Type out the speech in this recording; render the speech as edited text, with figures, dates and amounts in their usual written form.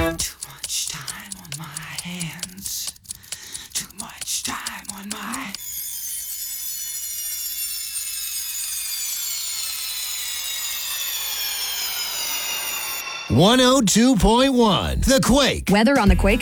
Too much time on my hands. Too much time on my... .1, The Quake. Weather on the Quake